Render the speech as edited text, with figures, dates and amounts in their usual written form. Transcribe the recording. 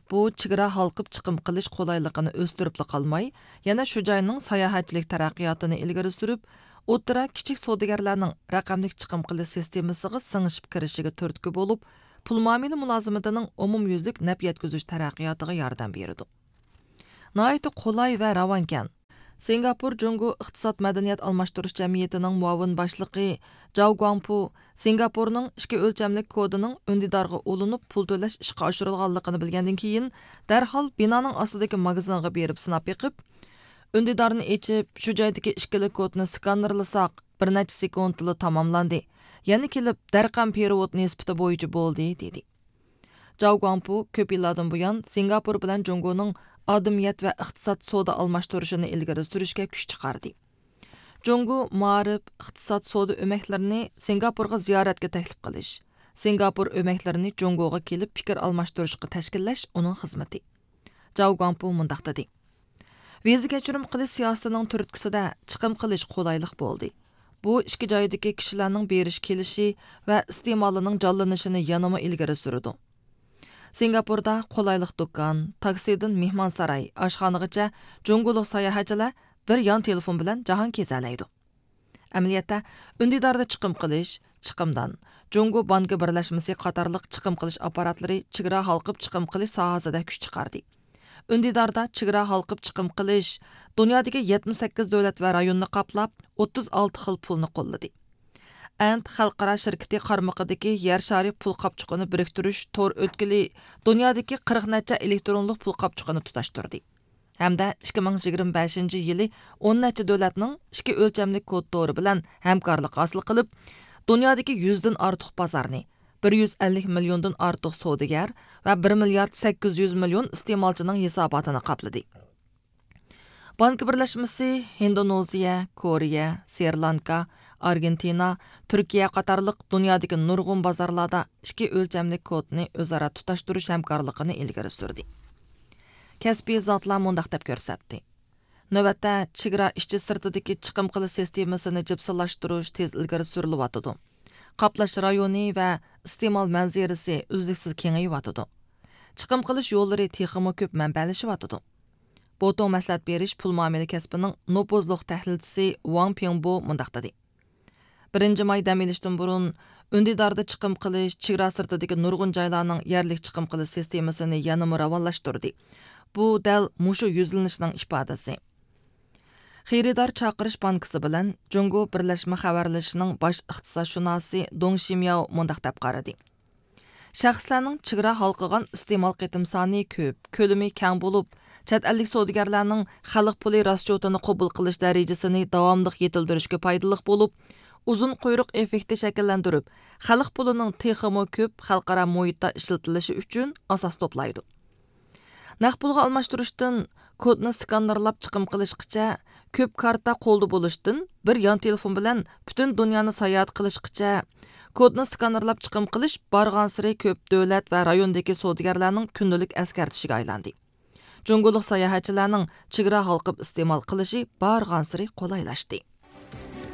Bu chegara halqib chiqim qilish qolayligini o'stirib qolmay, yana shu joyning sayohatchilik taraqqiyotini ilgari surib, o'ttira kichik savdogarlarning raqamlik chiqim qilish sistemasiga singishib kirishiga turtki bo'lib, pul muomala mulozimatining umumyuzlik naf yetkazish taraqqiyotiga yordam berdi. Nihoyat qulay va ravonkan. Singapur Jungo iqtisod madaniyat almashtirish jamiyatining muavin boshlig'i Zhao Guangpu Singapurning ishki o'lchamlik kodining undidorga ulinib pul to'lash ishga oshirilganligini bilgandan keyin darhol binoning ostidagi magazinga berib sinab yiqib, undidorni echib, shu joydagi ishkili kodni skanerlasak bir necha sekundda tamomlandi. Yana kelib darqam perevod nisbati bo'yicha bo'ldi dedi. Zhao Guangpu ko'p yillardan buyon Singapur bilan Jungoning odamiyat va iqtisod savdo almashtirishini ilgari surishga kuch chiqardi. Jungo ma'rif iqtisod savdo o'maklarini Singapurga ziyoratga taklif qilish, Singapur o'maklarini Jungoga kelib fikr almashtirishga tashkillash uning xizmati. Zhao Guangpu mundaq dedi. Viza kechirim qilish siyosatining turtkisida chiqim qilish qolaylik bo'ldi. Bu ikki joydagi kishilarning berish kelishi va iste'molining jonlanishini yanama ilgari surdi. Singapurda qolaylik do'kon, taksidan mehmonsaroy, oshxonagacha junguliq sayohatchilar bir yon telefon bilan jahon kezalaydi. Amaliyotda undidorda chiqim qilish, chiqimdan Jungo banki birlashmasi qatorliq chiqim qilish apparatlari chegara halqib chiqim qilish sohasida kuch chiqardi. Undidorda chegara halqib chiqim qilish dunyodagi 78 davlat va rayonni qoplab 36 xil pulni qo'lladi. Ant xalqaro shirkati qarmoqidagi yer shari pul qopchiqini biriktirish tor o'tkili dunyodagi 40 necha elektronlik pul qopchiqini tutashtirdi. Hamda 2025-yili 10 necha davlatning ishki o'lchamlik kod to'ri bilan hamkorlik hosil qilib, dunyodagi 100 dan ortiq bozorni, 150 milliondan ortiq savdogar va 1 milliard 800 million iste'molchining hisobotini qopladi. Bank birlashmasi Indoneziya, Koreya, Sri Lanka, Argentina, Turkiya qatorliq dunyodagi nurg'un bozorlarda ishki o'lchamlik kodni o'zaro tutashtirish hamkorligini ilgari surdi. Kasbiy zotlar mundaq deb ko'rsatdi. Navbatda chegara ishchi sirtidagi chiqim qilish sistemasini jipsilashtirish tez ilgari surilyotdi. Qoplash rayoni va iste'mol manzarasi uzluksiz kengayotdi. Chiqim qilish yo'llari texmo ko'p manbalashyotdi. Boto maslahat berish pul muomala kasbining nopozliq tahlilchisi Wang Pingbo mundaq dedi. 1-may dam olishdan burun undidorda chiqim qilish chegara sirtidagi nurg'un joylarning yerlik chiqim qilish sistemasini yanada ravonlashtirdi. Bu dal mushu yuzlanishning ifodasi. Xaridor chaqirish bankisi bilan Jungo birlashma xabarlashining bosh iqtisodshunosi Dong Shimyao mundaq deb qaradi. Shaxslarning chegara halqigan iste'mol qitim soni ko'p, ko'lami keng bo'lib, chet ellik savdogarlarning xalq puli raschotini qabul qilish darajasini davomli yetildirishga foydali bo'lib, uzun quyruq effekti shakllantirib, xalq pulining texmo ko'p xalqaro muhitda ishlatilishi uchun asos to'playdi. Naqd pulga almashtirishdan kodni skanerlab chiqim qilishgacha, ko'p karta qo'lda bo'lishdan bir yon telefon bilan butun dunyoni sayohat qilishgacha, kodni skanerlab chiqim qilish barg'ansiri ko'p davlat va rayondagi savdogarlarning kundalik eskartishiga aylandi. Junguliq sayohatchilarning chegara halqib iste'mol qilishi barg'ansiri qulaylashdi.